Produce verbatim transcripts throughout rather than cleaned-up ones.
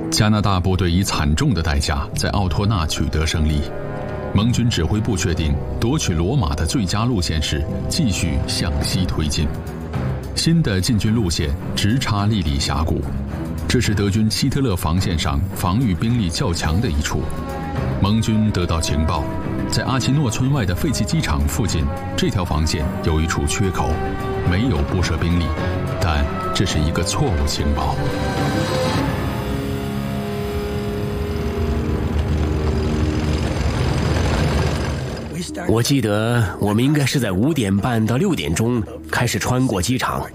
加拿大部队以惨重的代价在奥托纳取得胜利。盟军指挥部确定夺取罗马的最佳路线是继续向西推进。新的进军路线直插利里峡谷，这是德军希特勒防线上防御兵力较强的一处。盟军得到情报，在阿奇诺村外的废弃机场附近，这条防线有一处缺口，没有布设兵力，但这是一个错误情报。 我记得我们应该是在五点半到六点钟开始穿过机场。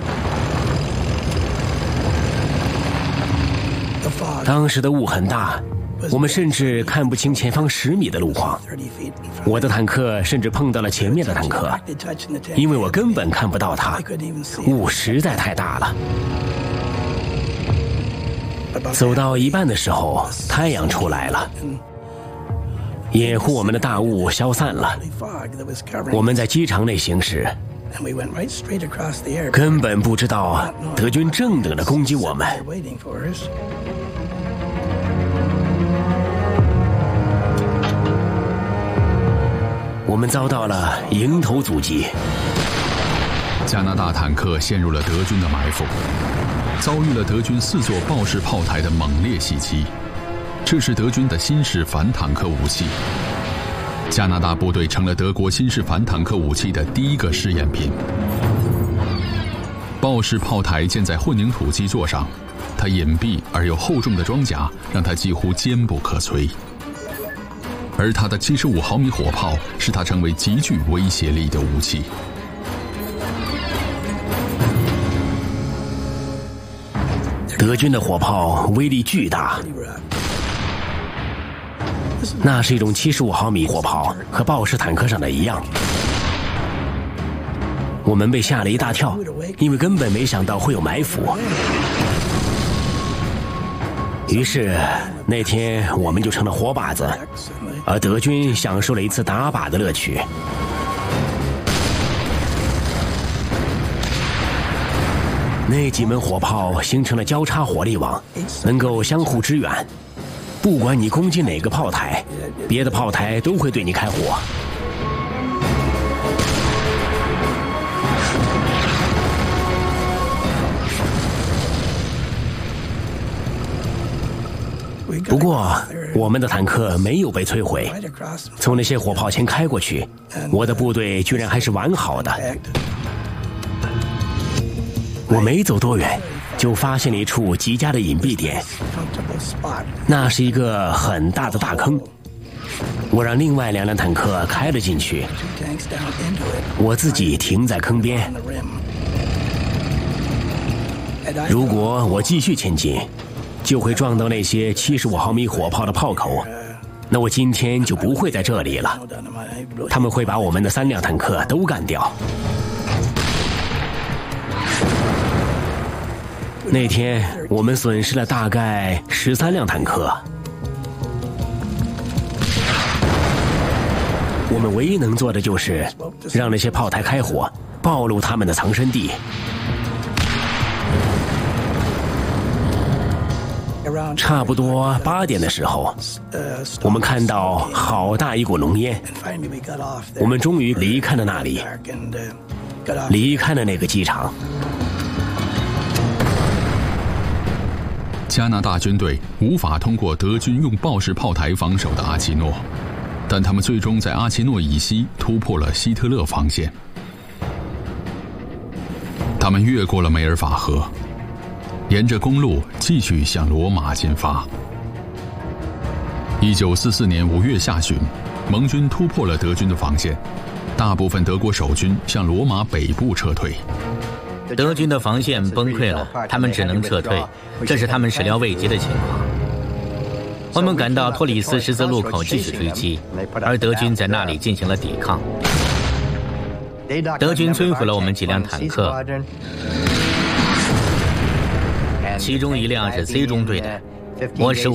当时的雾很大，我们甚至看不清前方十米的路况。我的坦克甚至碰到了前面的坦克，因为我根本看不到它，雾实在太大了。走到一半的时候，太阳出来了，掩护我们的大雾消散了。我们在机场内行驶，根本不知道德军正等着攻击我们。我们遭到了迎头阻击， 加拿大坦克陷入了德军的埋伏，遭遇了德军四座豹式炮台的猛烈袭击。这是德军的新式反坦克武器。加拿大部队成了德国新式反坦克武器的第一个试验品。豹式炮台建在混凝土基座上，它隐蔽而又厚重的装甲让它几乎坚不可摧。而它的七十五毫米火炮使它成为极具威胁力的武器。 德军的火炮威力巨大，那是一种七十五毫米火炮，和豹式坦克上的一样。我们被吓了一大跳，因为根本没想到会有埋伏。于是那天我们就成了活靶子，而德军享受了一次打靶的乐趣。那几门火炮形成了交叉火力网，能够相互支援。不管你攻击哪个炮台，别的炮台都会对你开火。不过我们的坦克没有被摧毁，从那些火炮前开过去，我的部队居然还是完好的。我没走多远，就发现了一处极佳的隐蔽点，那是一个很大的大坑。我让另外两辆坦克开了进去，我自己停在坑边。如果我继续前进，就会撞到那些七十五毫米火炮的炮口，那我今天就不会在这里了。他们会把我们的三辆坦克都干掉。那天我们损失了大概十三辆坦克。我们唯一能做的就是让那些炮台开火，暴露他们的藏身地。差不多八点的时候，我们看到好大一股浓烟，我们终于离开了那里，离开了那个机场。 加拿大军队无法通过德军用豹式炮台防守的阿奇诺，但他们最终在阿奇诺以西突破了希特勒防线。他们越过了梅尔法河，沿着公路继续向罗马进发。一九四四年五月下旬，盟军突破了德军的防线，大部分德国守军向罗马北部撤退。 德军的防线崩溃了，他们只能撤退，这是他们始料未及的情况。我们赶到托里斯十字路口继续追击，而德军在那里进行了抵抗。德军摧毁了我们几辆坦克，其中一辆是 C 中队的，我十五